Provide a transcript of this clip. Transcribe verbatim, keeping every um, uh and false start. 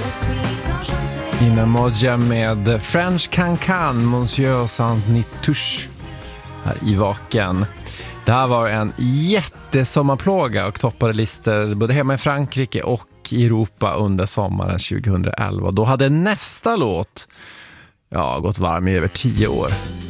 Nina Modja med French Cancan, Monsieur Saint-Nitouche här i Vaken. Det här var en jättesommarplåga och toppade listor både hemma i Frankrike och i Europa under sommaren tjugohundraelva. Då hade nästa låt ja, gått varm i över tio år.